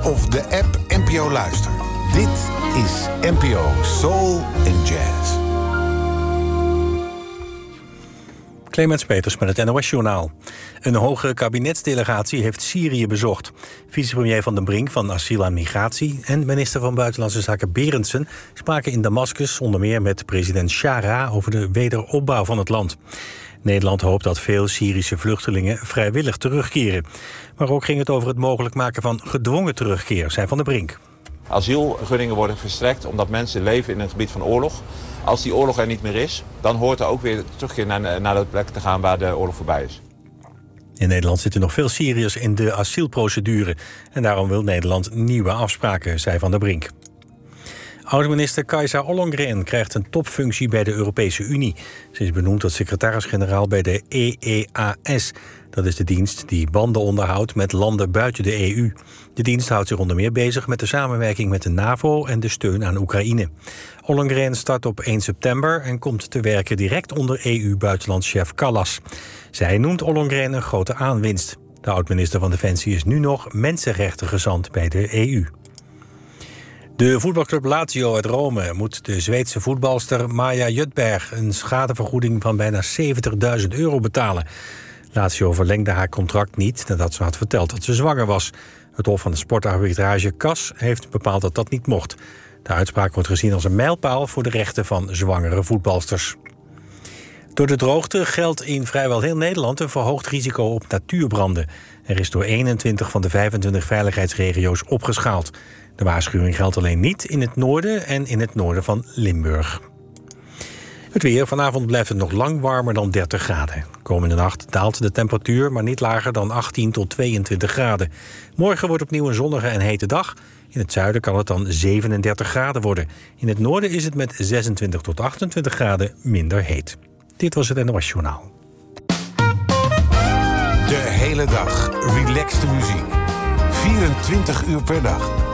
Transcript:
of de app NPO Luister. Dit is NPO Soul and Jazz. Clemens Peters met het NOS-journaal. Een hoge kabinetsdelegatie heeft Syrië bezocht. Vicepremier Van den Brink van Asiel en Migratie en minister van Buitenlandse Zaken Berendsen spraken in Damascus onder meer met president Shara over de wederopbouw van het land. Nederland hoopt dat veel Syrische vluchtelingen vrijwillig terugkeren. Maar ook ging het over het mogelijk maken van gedwongen terugkeer, zei Van den Brink. Asielvergunningen worden verstrekt omdat mensen leven in een gebied van oorlog. Als die oorlog er niet meer is, dan hoort er ook weer terugkeer naar de plek te gaan waar de oorlog voorbij is. In Nederland zitten nog veel Syriërs in de asielprocedure. En daarom wil Nederland nieuwe afspraken, zei Van der Brink. Oud-minister Kajsa Ollongren krijgt een topfunctie bij de Europese Unie. Ze is benoemd tot secretaris-generaal bij de EEAS. Dat is de dienst die banden onderhoudt met landen buiten de EU. De dienst houdt zich onder meer bezig met de samenwerking met de NAVO en de steun aan Oekraïne. Ollongren start op 1 september en komt te werken direct onder EU-buitenlandschef Kallas. Zij noemt Ollongren een grote aanwinst. De oud-minister van Defensie is nu nog mensenrechtengezant bij de EU. De voetbalclub Lazio uit Rome moet de Zweedse voetbalster Maja Jutberg een schadevergoeding van bijna €70.000 betalen. Lazio verlengde haar contract niet nadat ze had verteld dat ze zwanger was. Het Hof van de Sportarbitrage CAS heeft bepaald dat dat niet mocht. De uitspraak wordt gezien als een mijlpaal voor de rechten van zwangere voetbalsters. Door de droogte geldt in vrijwel heel Nederland een verhoogd risico op natuurbranden. Er is door 21 van de 25 veiligheidsregio's opgeschaald. De waarschuwing geldt alleen niet in het noorden en in het noorden van Limburg. Het weer. Vanavond blijft het nog lang warmer dan 30 graden. Komende nacht daalt de temperatuur, maar niet lager dan 18 tot 22 graden. Morgen wordt opnieuw een zonnige en hete dag. In het zuiden kan het dan 37 graden worden. In het noorden is het met 26 tot 28 graden minder heet. Dit was het NOS Journaal. De hele dag relaxte muziek. 24 uur per dag.